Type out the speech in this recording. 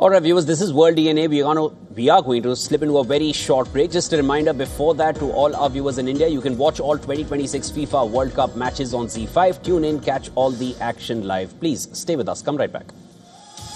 All right, viewers, this is World DNA. We are going to slip into a very short break. Just a reminder before that to all our viewers in India, you can watch all 2026 FIFA World Cup matches on Z5. Tune in, catch all the action live. Please stay with us. Come right back.